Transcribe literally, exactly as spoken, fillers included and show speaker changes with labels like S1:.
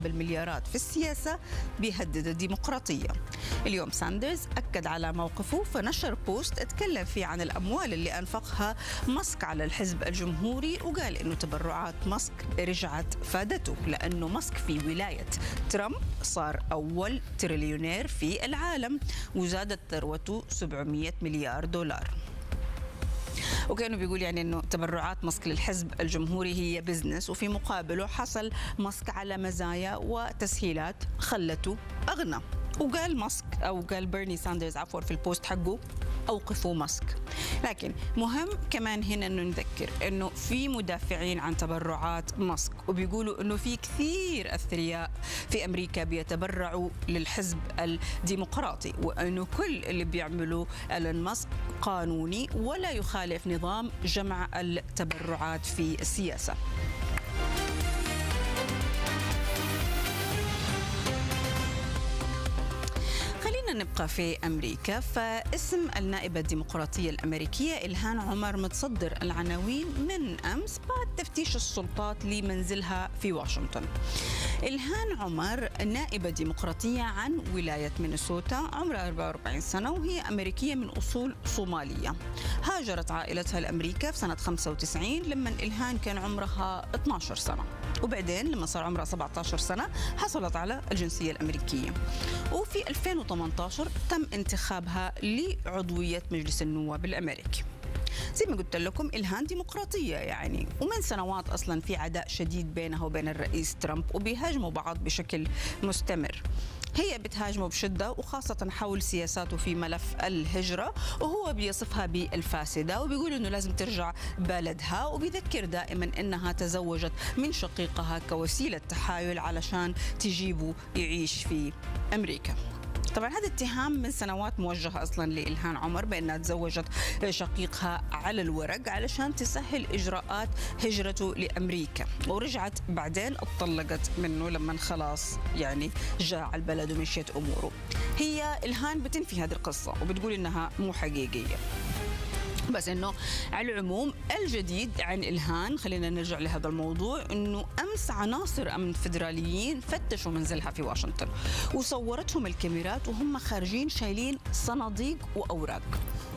S1: بالمليارات في السياسة بيهدد الديمقراطية. اليوم ساندرز أكد على موقفه فنشر بوست اتكلم فيه عن الأموال اللي أنفقها ماسك على الحزب الجمهوري، وقال إنه تبرعات ماسك رجعت فادته، لأنه ماسك في ولاية ترامب صار أول تريليونير في العالم وزادت ثروته سبعمئة مليار دولار. وكانوا بيقول يعني انه تبرعات ماسك للحزب الجمهوري هي بزنس، وفي مقابله حصل ماسك على مزايا وتسهيلات خلته اغنى. وقال ماسك او قال بيرني ساندرز عفوا في البوست حقه اوقفوا ماسك. لكن مهم كمان هنا انه نذكر انه في مدافعين عن تبرعات ماسك وبيقولوا انه في كثير اثرياء في امريكا بيتبرعوا للحزب الديمقراطي، وانه كل اللي بيعمله إيلون ماسك قانوني ولا يخالف نظام جمع التبرعات في السياسه. نبقى في أمريكا، فاسم النائبة الديمقراطية الأمريكية إلهان عمر متصدر العناوين من أمس بعد تفتيش السلطات لمنزلها في واشنطن. إلهان عمر نائبة ديمقراطية عن ولاية مينيسوتا، عمرها أربعة وأربعين سنة وهي أمريكية من أصول صومالية. هاجرت عائلتها لأمريكا في سنة خمسة وتسعين لما إلهان كان عمرها اثنعش سنة، وبعدين لما صار عمرها سبعة عشر سنة حصلت على الجنسية الأمريكية. وفي ألفين وثمانية عشر تم انتخابها لعضوية مجلس النواب الأمريكي. زي ما قلت لكم إلهان ديمقراطية يعني، ومن سنوات أصلا في عداء شديد بينها وبين الرئيس ترامب وبيهاجموا بعض بشكل مستمر. هي بتهاجمه بشدة وخاصة حول سياساته في ملف الهجرة، وهو بيصفها بالفاسدة وبيقول إنه لازم ترجع بلدها، وبيذكر دائما إنها تزوجت من شقيقها كوسيلة تحايل علشان تجيبه يعيش في أمريكا. طبعا هذا اتهام من سنوات موجه اصلا لإلهان عمر بانها تزوجت شقيقها على الورق علشان تسهل اجراءات هجرته لامريكا، ورجعت بعدين اتطلقت منه لما خلاص يعني جاء على البلد ومشيت اموره. هي إلهان بتنفي هذه القصه وبتقول انها مو حقيقيه. بس انه على العموم الجديد عن إلهان، خلينا نرجع لهذا الموضوع، انه امس عناصر امن فدراليين فتشوا منزلها في واشنطن وصورتهم الكاميرات وهم خارجين شايلين صناديق واوراق.